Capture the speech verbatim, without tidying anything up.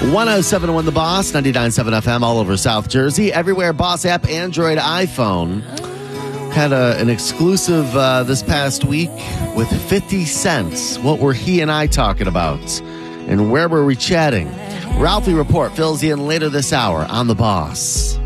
one oh seven point one The Boss, ninety-nine point seven F M all over South Jersey. Everywhere, Boss app, Android, iPhone. Had a, an exclusive uh, this past week with fifty cents. What were he and I talking about? And where were we chatting? Ralphie Report fills you in later this hour on The Boss.